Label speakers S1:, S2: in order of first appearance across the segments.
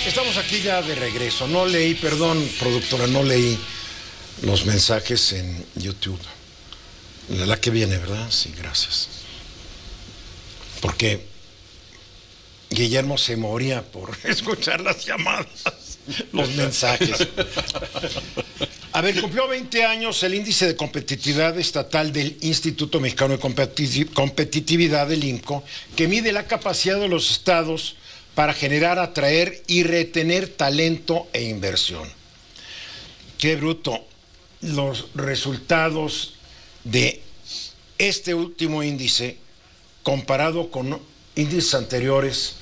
S1: Estamos aquí ya de regreso. No leí, perdón, productora, no leí los mensajes en YouTube. La que viene, ¿verdad? Sí, gracias. Porque Guillermo se moría por escuchar las llamadas, los mensajes. A ver, cumplió 20 años el índice de competitividad estatal del Instituto Mexicano de Competitividad, del IMCO, que mide la capacidad de los estados para generar, atraer y retener talento e inversión. Qué bruto. Los resultados de este último índice, comparado con índices anteriores,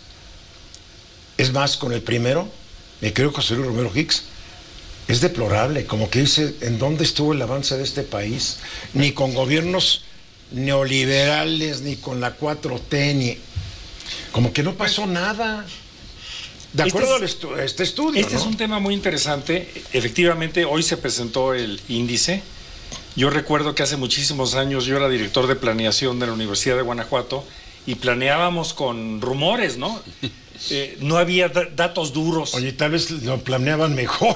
S1: es más, con el primero, mi querido José Luis Romero Hicks, es deplorable. Como que dice, ¿en dónde estuvo el avance de este país? Ni con gobiernos neoliberales, ni con la 4T, ni... Como que no pasó nada. De acuerdo a este estudio,
S2: Este
S1: ¿no?
S2: es un tema muy interesante. Efectivamente, hoy se presentó el índice. Yo recuerdo que hace muchísimos años yo era director de planeación de la Universidad de Guanajuato y planeábamos con rumores, ¿no? No había datos duros.
S1: Oye, tal vez lo planeaban mejor.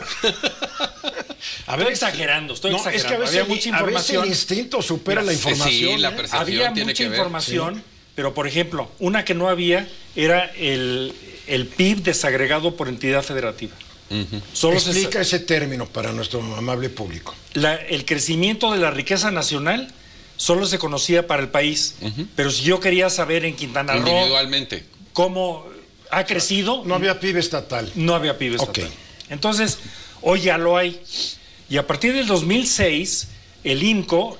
S2: Estoy exagerando.
S1: Es que a veces,
S2: había mucha información.
S1: A veces el instinto supera la información.
S3: Sí, la percepción
S2: había
S3: tiene
S2: mucha
S3: que ver.
S2: información,
S1: Sí.
S2: pero por ejemplo, una que no había era el PIB desagregado por entidad federativa. Solo
S1: Explica ese término para nuestro amable público.
S2: el crecimiento de la riqueza nacional solo se conocía para el país, pero si yo quería saber en Quintana Roo
S3: Individualmente.
S2: cómo ha crecido,
S1: No había PIB estatal.
S2: no había PIB estatal.
S1: Ok.
S2: Entonces, hoy ya lo hay. Y a partir del 2006, el IMCO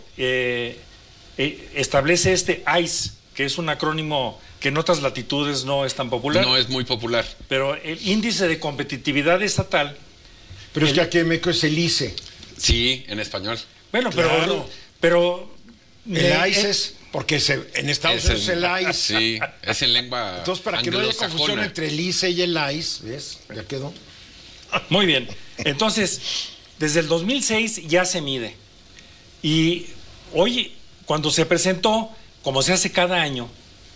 S2: establece este ICE, que es un acrónimo que en otras latitudes no es tan popular.
S3: No es muy popular.
S2: Pero el índice de competitividad estatal.
S1: Pero es que aquí en México es el ICE.
S3: Sí, en español.
S2: Bueno,
S1: Claro.
S2: pero
S1: El ICE es porque en Estados Unidos es el ICE.
S3: Sí, es en lengua
S1: Entonces, para que no haya confusión
S3: anglosajona.
S1: entre el ICE y el ICE, ¿ves? Ya quedó.
S2: Muy bien. Entonces, desde el 2006 ya se mide. Y hoy, cuando se presentó, como se hace cada año,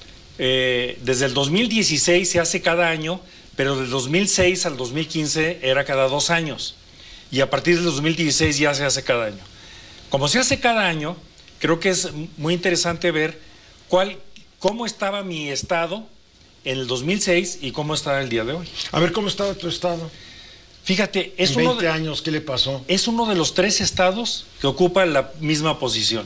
S2: desde el 2016 se hace cada año, pero del 2006 al 2015 era cada 2 años. Y a partir del 2016 ya se hace cada año. Como se hace cada año, creo que es muy interesante ver cómo estaba mi estado en el 2006 y cómo está el día de hoy.
S1: A ver, ¿cómo estaba tu estado?
S2: Fíjate,
S1: En 20 años, ¿qué le pasó?
S2: es uno de los 3 estados que ocupa la misma posición.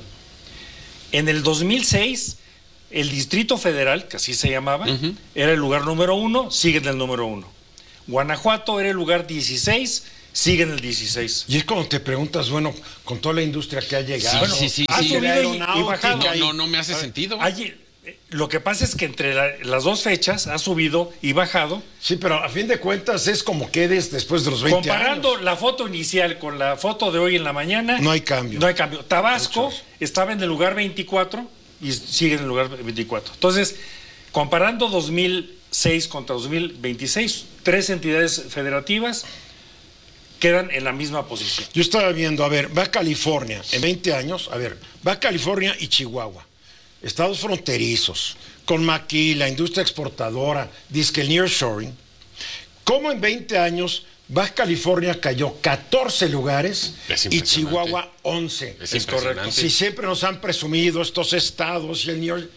S2: En el 2006, el Distrito Federal, que así se llamaba, era el lugar número 1, sigue en el número 1. Guanajuato era el lugar 16, sigue en el 16.
S1: Y es cuando te preguntas, bueno, con toda la industria que ha llegado,
S3: Sí.
S1: ha subido
S2: y bajado.
S3: No me hace sentido.
S2: Lo que pasa es que entre las 2 fechas ha subido y bajado.
S1: Sí, pero a fin de cuentas es como quedes después de los 20
S2: Comparando
S1: años.
S2: la foto inicial con la foto de hoy en la mañana,
S1: No hay cambio.
S2: No hay cambio. Tabasco
S1: Muchos.
S2: estaba en el lugar 24 y sigue en el lugar 24. Entonces, comparando 2006 contra 2026, 3 entidades federativas quedan en la misma posición.
S1: Yo estaba viendo, a ver, va California en 20 años, a ver, va California y Chihuahua, estados fronterizos, con maquila, industria exportadora, disque el nearshoring. ¿Cómo en 20 años Baja California cayó 14 lugares y Chihuahua 11?
S3: Es correcto.
S1: Si siempre nos han presumido estos estados y el New York,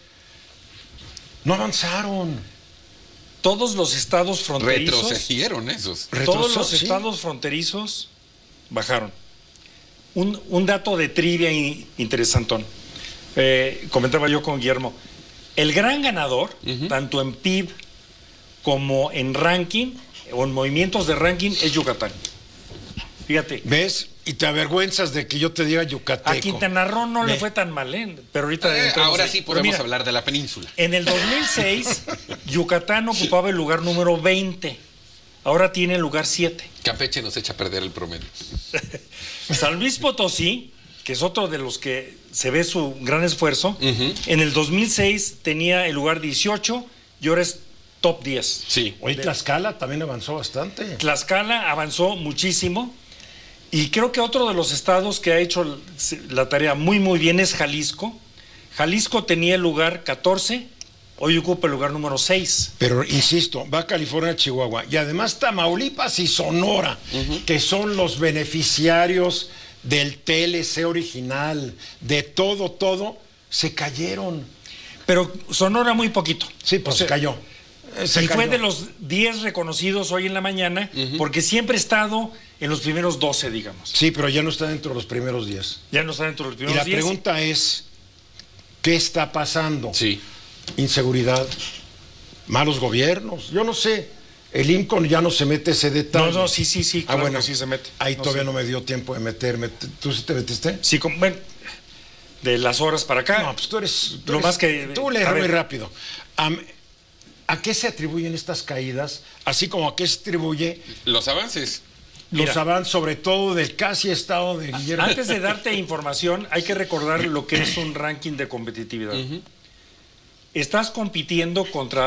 S1: no avanzaron.
S2: Todos los estados fronterizos,
S3: Retrocedieron esos.
S2: todos los
S1: Sí.
S2: estados fronterizos bajaron. Un dato de trivia interesantón. Comentaba yo con Guillermo. El gran ganador, tanto en PIB como en ranking o en movimientos de ranking, es Yucatán. Fíjate.
S1: ¿Ves? Y te avergüenzas de que yo te diga yucateco.
S2: A Quintana Roo no le fue tan mal, pero ahorita... entramos
S3: Ahora
S2: ahí.
S3: sí
S2: Pero
S3: podemos
S2: mira,
S3: hablar de la península.
S2: En el 2006, Yucatán ocupaba el lugar número 20. Ahora tiene el lugar 7.
S3: Campeche nos echa a perder el promedio.
S2: San Luis Potosí, que es otro de los que se ve su gran esfuerzo, en el 2006 tenía el lugar 18 y ahora es top 10.
S3: Sí.
S1: Hoy Tlaxcala también avanzó bastante.
S2: Tlaxcala avanzó muchísimo y creo que otro de los estados que ha hecho la tarea muy muy bien es Jalisco. Jalisco tenía el lugar 14 Hoy ocupa el lugar número 6.
S1: Pero insisto, va California, Chihuahua. Y además Tamaulipas y Sonora, que son los beneficiarios del TLC original, de todo, se cayeron.
S2: Pero Sonora muy poquito.
S1: Sí, pues
S2: O sea,
S1: se cayó. Se
S2: y fue
S1: cayó.
S2: de los 10 reconocidos hoy en la mañana, porque siempre ha estado en los primeros 12, digamos.
S1: Sí, pero ya no está dentro de los primeros 10.
S2: Ya no está dentro de los
S1: Y
S2: primeros
S1: la
S2: 10.
S1: pregunta es, ¿qué está pasando?
S3: Sí.
S1: Inseguridad, malos gobiernos, yo no sé. El INCON ya no se mete ese detalle.
S2: No, sí, claro
S1: bueno,
S2: que sí se mete.
S1: Ahí
S2: No
S1: todavía
S2: sé.
S1: no me dio tiempo de meterme. ¿Tú sí te metiste?
S2: Sí, bueno, de las horas para acá.
S1: No, pues tú eres...
S2: Lo más que-
S1: Tú lees
S2: a
S1: muy
S2: ver.
S1: rápido. ¿A qué se atribuyen estas caídas? Así como a qué se atribuye
S3: Los avances.
S1: los
S2: Mira.
S1: avances, sobre todo del casi estado de Guillermo.
S2: Antes de darte información, hay que recordar lo que es un ranking de competitividad. Estás compitiendo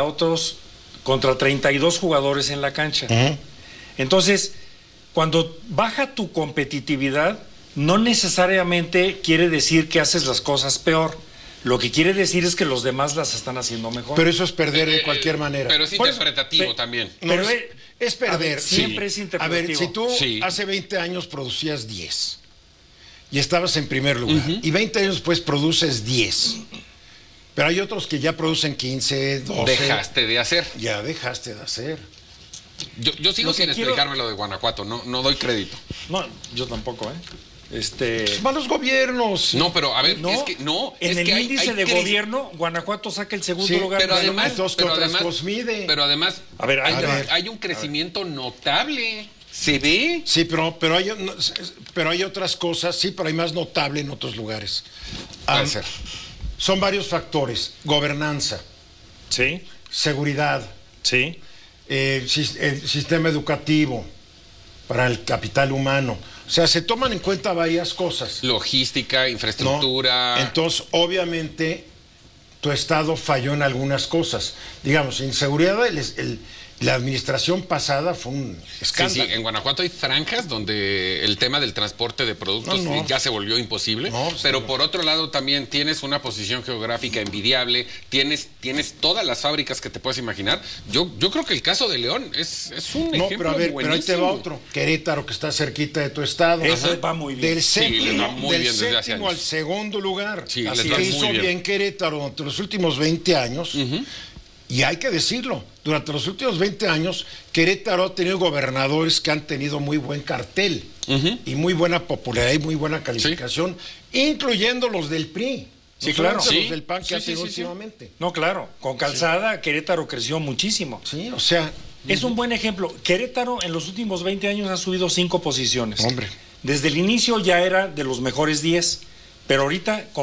S2: contra 32 jugadores en la cancha.
S1: Ujú.
S2: Entonces, cuando baja tu competitividad, no necesariamente quiere decir que haces las cosas peor. Lo que quiere decir es que los demás las están haciendo mejor.
S1: Pero eso es perder de cualquier manera.
S3: Pero es
S2: Por eso,
S3: interpretativo también.
S1: No,
S2: pero
S1: es perder.
S2: a ver, siempre es
S1: A
S2: interpretativo.
S1: ver, si tú
S3: Sí.
S1: hace 20 años producías 10 y estabas en primer lugar, y 20 años después produces 10, pero hay otros que ya producen 15, 12.
S3: Dejaste de hacer.
S1: Ya dejaste de hacer.
S3: Yo sigo
S2: Lo que
S3: sin
S2: quiero-
S3: explicarme lo de Guanajuato. No doy crédito.
S2: No, yo tampoco, ¿eh?
S1: Malos gobiernos.
S3: No, pero a ver,
S2: No,
S3: es que no.
S2: en
S3: es
S2: el
S3: que hay-
S2: índice
S3: hay
S2: de
S3: cre-
S2: gobierno, Guanajuato saca el segundo
S1: Sí,
S2: lugar.
S3: Pero
S1: Bueno,
S3: además,
S1: entonces, ¿qué
S3: pero
S1: otras
S3: además,
S1: cosas mide?
S3: pero además,
S2: A ver, ahí te va.
S3: hay un crecimiento notable. Se ve.
S1: Sí, pero hay otras cosas, sí, pero hay más notable en otros lugares.
S3: Puede ser.
S1: Son varios factores. Gobernanza,
S2: Sí,
S1: seguridad,
S2: sí.
S1: el sistema educativo para el capital humano. O sea, se toman en cuenta varias cosas.
S3: Logística,
S1: ¿no?
S3: infraestructura.
S1: Entonces, obviamente, tu estado falló en algunas cosas. Digamos, inseguridad, la administración pasada fue un
S3: Sí,
S1: escándalo.
S3: sí, en Guanajuato hay franjas donde el tema del transporte de productos
S1: No.
S3: ya se volvió imposible,
S1: No, pues,
S3: pero
S1: no.
S3: por otro lado también tienes una posición geográfica envidiable, tienes todas las fábricas que te puedes imaginar. Yo creo que el caso de León es un
S1: No,
S3: ejemplo
S1: pero a ver, pero ahí te va
S3: buenísimo.
S1: otro. Querétaro, que está cerquita de tu estado.
S2: Eso va muy bien.
S1: Del
S3: les va muy
S1: del
S3: bien desde hace
S1: séptimo al
S3: años.
S1: segundo lugar.
S3: Sí, les
S1: Así
S3: va
S1: que
S3: muy
S1: hizo
S3: bien.
S1: bien Querétaro durante los últimos 20 años. Y hay que decirlo, durante los últimos 20 años, Querétaro ha tenido gobernadores que han tenido muy buen cartel y muy buena popularidad y muy buena calificación, incluyendo los del PRI.
S2: Sí,
S1: no
S2: claro.
S1: solamente
S3: Sí.
S1: los del PAN que
S3: Sí,
S1: ha
S3: sí,
S1: tenido
S3: sí, sí.
S1: últimamente.
S2: No, claro. Con Calzada, Querétaro creció muchísimo.
S1: Sí, o sea,
S2: Es un buen ejemplo. Querétaro en los últimos 20 años ha subido 5 posiciones.
S1: Hombre.
S2: Desde el inicio ya era de los mejores 10, pero ahorita